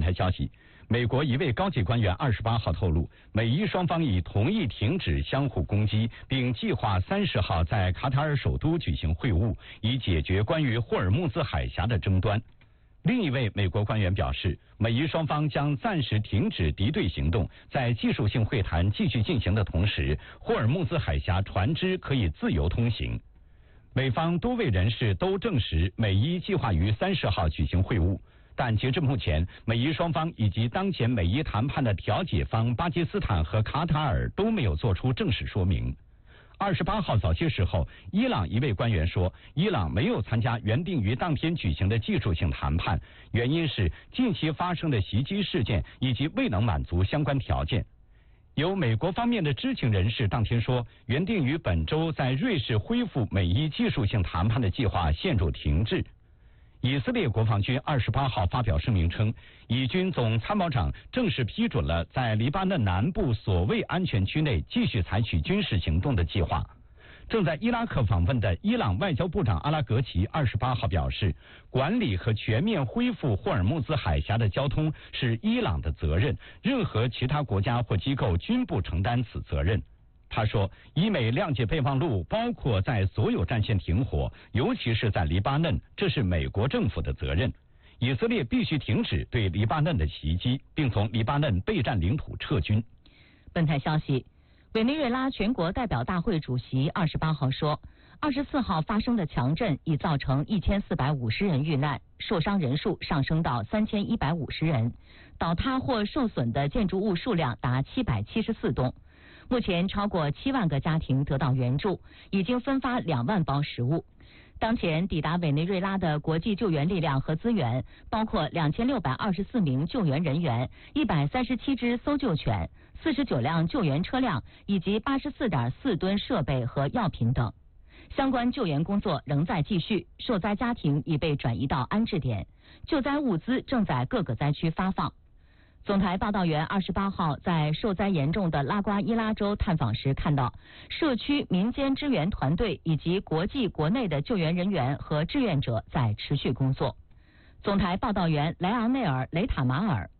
台消息，美国一位高级官员28号透露，美伊双方已同意停止相互攻击，并计划30号在卡塔尔首都举行会晤，以解决关于霍尔木兹海峡的争端。另一位美国官员表示，美伊双方将暂时停止敌对行动，在技术性会谈继续进行的同时，霍尔木兹海峡船只可以自由通行。美方多位人士都证实，美伊计划于30号举行会晤，但截至目前，美伊双方以及当前美伊谈判的调解方巴基斯坦和卡塔尔都没有做出正式说明。28号早些时候，伊朗一位官员说，伊朗没有参加原定于当天举行的技术性谈判，原因是近期发生的袭击事件以及未能满足相关条件。有美国方面的知情人士当天说，原定于本周在瑞士恢复美伊技术性谈判的计划陷入停滞。以色列国防军28号发表声明称，以军总参谋长正式批准了在黎巴嫩南部所谓安全区内继续采取军事行动的计划。正在伊拉克访问的伊朗外交部长阿拉格齐28号表示，管理和全面恢复霍尔木兹海峡的交通是伊朗的责任，任何其他国家或机构均不承担此责任。他说，以美谅解备忘录包括在所有战线停火，尤其是在黎巴嫩，这是美国政府的责任。以色列必须停止对黎巴嫩的袭击，并从黎巴嫩被占领土撤军。 本台消息，委内瑞拉全国代表大会主席28号说，24号发生的强震已造成1450人遇难，受伤人数上升到3150人，倒塌或受损的建筑物数量达774栋。目前超过7万个家庭得到援助，已经分发2万包食物。当前抵达委内瑞拉的国际救援力量和资源包括2624名救援人员、137只搜救犬、49辆救援车辆以及84.4吨设备和药品等。相关救援工作仍在继续，受灾家庭已被转移到安置点，救灾物资正在各个灾区发放。总台报道员28号在受灾严重的拉瓜伊拉州探访时看到，社区民间支援团队以及国际国内的救援人员和志愿者在持续工作。总台报道员莱昂内尔·雷塔马尔。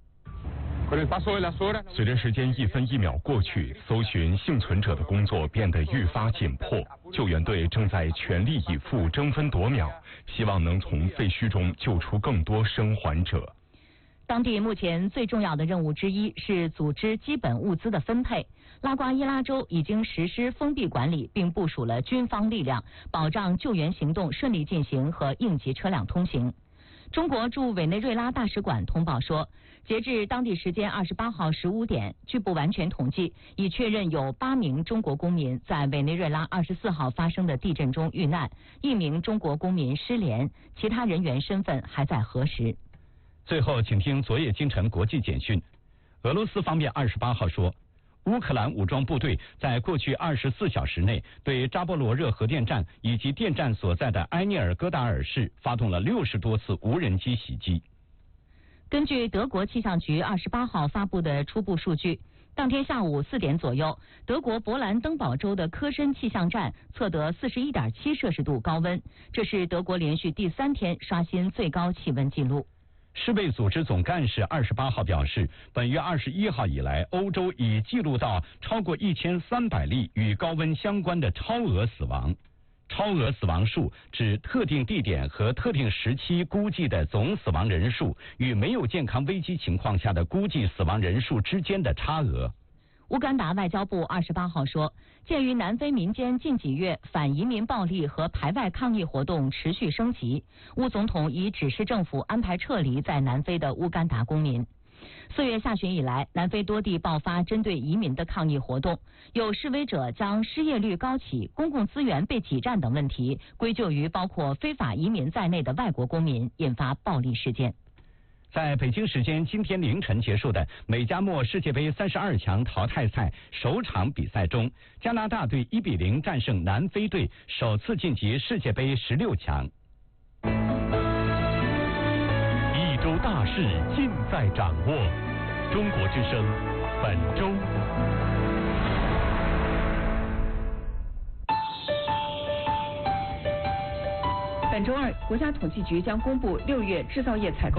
随着时间1分1秒过去，搜寻幸存者的工作变得愈发紧迫，救援队正在全力以赴争分夺秒，希望能从废墟中救出更多生还者。 当地目前最重要的任务之一是组织基本物资的分配。拉瓜伊拉州已经实施封闭管理，并部署了军方力量，保障救援行动顺利进行和应急车辆通行。中国驻委内瑞拉大使馆通报说，截至当地时间28号15点，据不完全统计，已确认有8名中国公民在委内瑞拉24号发生的地震中遇难，1名中国公民失联，其他人员身份还在核实。 最后，请听昨夜今晨国际简讯。俄罗斯方面28号说，乌克兰武装部队在过去24小时内对扎波罗热核电站以及电站所在的埃涅尔戈达尔市发动了60多次无人机袭击。 根据德国气象局28号发布的初步数据，当天下午4点左右，德国勃兰登堡州的科申气象站测得41.7摄氏度高温，这是德国连续第3天刷新最高气温纪录。 世卫组织总干事28号表示，本月21号以来，欧洲已记录到超过1300例与高温相关的超额死亡。超额死亡数指特定地点和特定时期估计的总死亡人数与没有健康危机情况下的估计死亡人数之间的差额。 乌干达外交部28号说，鉴于南非民间近几月反移民暴力和排外抗议活动持续升级，乌总统已指示政府安排撤离在南非的乌干达公民。4月下旬以来，南非多地爆发针对移民的抗议活动，有示威者将失业率高企、公共资源被挤占等问题归咎于包括非法移民在内的外国公民，引发暴力事件。 在北京时间今天凌晨结束的美加墨世界杯32强淘汰赛首场比赛中，加拿大队1比0战胜南非队，首次晋级世界杯16强。 一周大事尽在掌握，中国之声本周。 本周二，国家统计局将公布6月制造业采购